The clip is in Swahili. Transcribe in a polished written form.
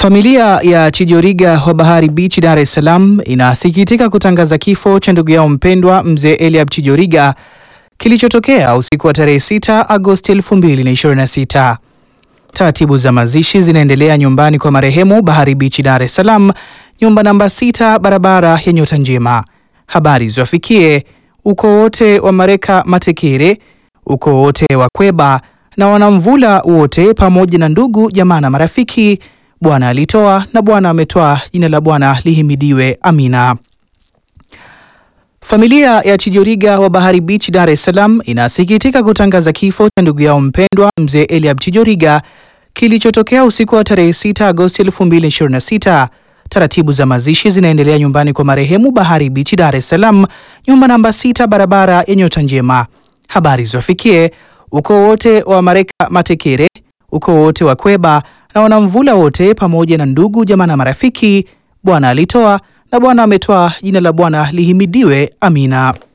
Familia ya Chijoriga wa Bahari Beach, Dar es Salaam inasikitika kutangaza kifo cha ndugu yao mpendwa Mzee Eliab Chijoriga kilichotokea usiku wa tarehe 6 Agosti 2026. Taratibu za mazishi zinaendelea nyumbani kwa marehemu Bahari Beach, Dar es Salaam, nyumba namba 6, barabara ya Nyota Njema. Habari ziwafikie ukoo wote wa Mareka Matekere, ukoo wote wa Kweba na wanamvula wote, pamoja na ndugu jamaa na marafiki. Bwana alitoa na Bwana ametoa, jina la Bwana lihimidiwe. Amina. Familia ya Chijoriga wa Bahari Beach, Dar es Salaam inasikitika kutangaza kifo cha ndugu yao mpendwa Mzee Eliab Chijoriga kilichotokea usiku wa tarehe 6 Agosti 2026. Taratibu za mazishi zinaendelea nyumbani kwa marehemu Bahari Beach, Dar es Salaam, nyumba namba 6, barabara ya Nyota Njema. Habari ziwafikie ukoo wote wa Mareka Matekere, ukoo wote wa Kweba na wanamvula wote, pamoja na ndugu jamaa na marafiki. Bwana alitoa na Bwana ametoa, jina la Bwana lihimidiwe. Amina.